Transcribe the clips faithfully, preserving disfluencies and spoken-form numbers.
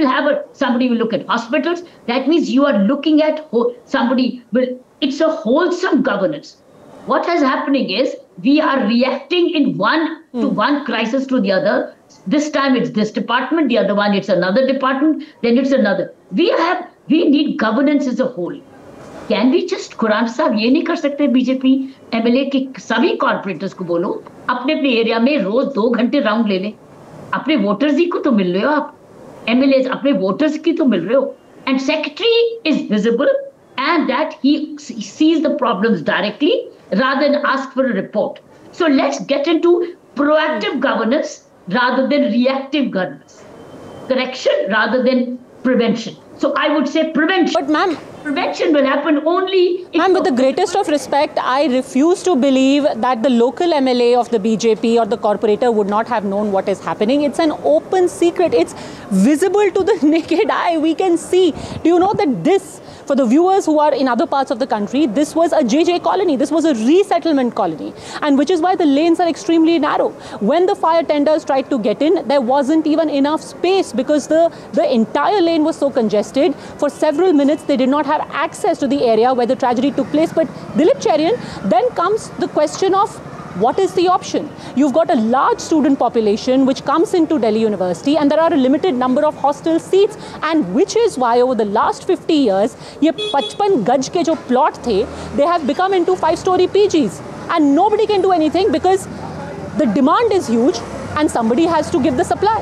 will have a, somebody will look at hospitals. That means you are looking at, somebody will, it's a wholesome governance. What is happening is we are reacting in one mm. to one crisis to the other. This time it's this department, the other one it's another department, then it's another. We have, we need governance as a whole. Can we just, Khurana साहब ये नहीं कर सकते BJP MLA के सभी corporators को बोलो अपने अपने एरिया में रोज दो घंटे राउंड ले लें, अपने वोटर्स ही को तो मिल रहे हो आप, एमएलए अपने वोटर्स की तो मिल रहे हो, and secretary is visible and that he sees the problems directly rather than ask for a report. So let's get into proactive governance rather than reactive governance. Correction rather than prevention. So I would say prevention. But ma'am, prevention will happen only if... Ma'am, with the greatest of respect, I refuse to believe that the local M L A of the B J P or the corporator would not have known what is happening. It's an open secret. It's visible to the naked eye. We can see. Do you know that this, for the viewers who are in other parts of the country, this was a J J colony. This was a resettlement colony. And which is why the lanes are extremely narrow. When the fire tenders tried to get in, there wasn't even enough space because the, the entire lane was so congested. For several minutes, they did not have access to the area where the tragedy took place. But Dilip Cherian, then comes the question of what is the option? You've got a large student population which comes into Delhi University and there are a limited number of hostel seats, and which is why over the last fifty years, ye fifty gaj ke jo plot the, they have become into five-story P Gs and nobody can do anything because the demand is huge and somebody has to give the supply.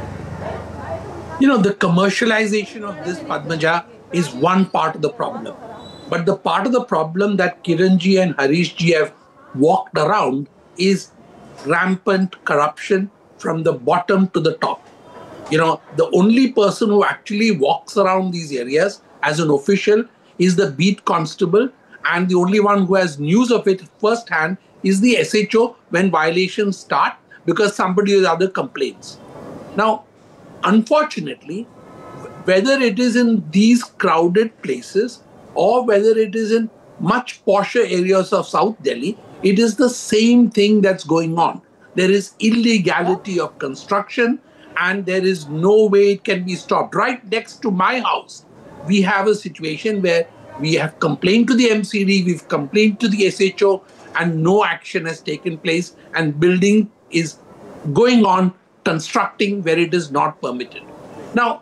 You know, the commercialization of this, Padmaja, is one part of the problem. But the part of the problem that Kiranji and Harishji have walked around is rampant corruption from the bottom to the top. You know, the only person who actually walks around these areas as an official is the beat constable, and the only one who has news of it firsthand is the S H O when violations start because somebody or other complains. Now, unfortunately, whether it is in these crowded places or whether it is in much posher areas of South Delhi, it is the same thing that's going on. There is illegality of construction and there is no way it can be stopped. Right next to my house, we have a situation where we have complained to the M C D, we've complained to the S H O, and no action has taken place, and building is going on, constructing where it is not permitted. Now,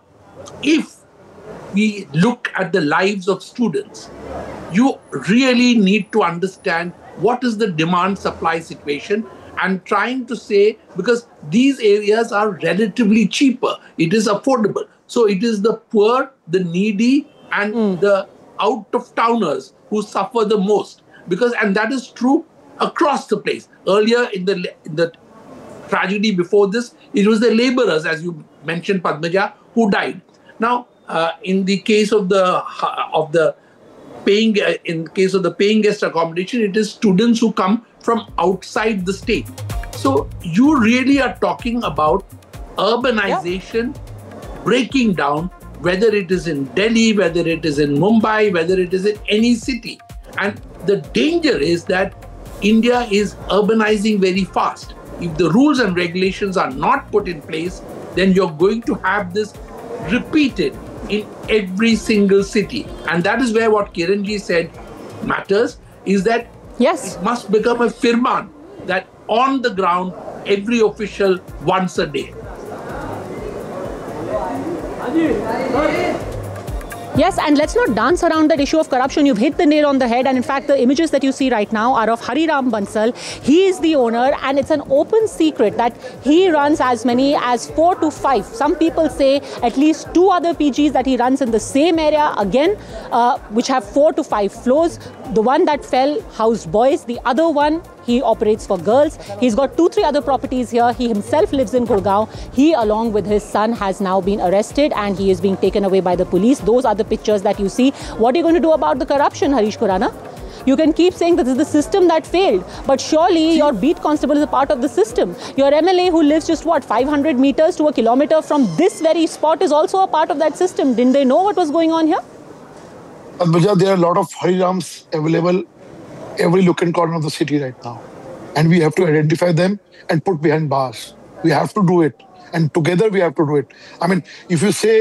if we look at the lives of students, you really need to understand what is the demand-supply situation and trying to say, because these areas are relatively cheaper, it is affordable. So it is the poor, the needy, and mm. the out-of-towners who suffer the most. Because, and that is true across the place. Earlier in the, in the tragedy before this, it was the laborers, as you mentioned, Padmaja, who died. Now, uh, in the case of the of the paying, uh, in case of the paying guest accommodation, it is students who come from outside the state. So you really are talking about urbanization, yeah. breaking down, whether it is in Delhi, whether it is in Mumbai, whether it is in any city. And the danger is that India is urbanizing very fast. If the rules and regulations are not put in place, then you're going to have this repeated in every single city. And that is where what Kiranji said matters, is that yes. it must become a firman that on the ground, every official once a day. Yes, and let's not dance around that issue of corruption. You've hit the nail on the head. And in fact, the images that you see right now are of Hariram Bansal. He is the owner, and it's an open secret that he runs as many as four to five. Some people say at least two other P Gs that he runs in the same area, again, uh, which have four to five floors. The one that fell housed boys. The other one, he operates for girls. He's got two, three other properties here. He himself lives in Gurgaon. He, along with his son, has now been arrested and he is being taken away by the police. Those are the pictures that you see. What are you going to do about the corruption, Harish Khurana? You can keep saying that this is the system that failed, but surely your beat constable is a part of the system. Your M L A who lives just what, five hundred meters to a kilometer from this very spot is also a part of that system. Didn't they know what was going on here? Advaja, there are a lot of Harirams available every nook and corner of the city right now. And we have to identify them and put behind bars. We have to do it. And together we have to do it. I mean, if you say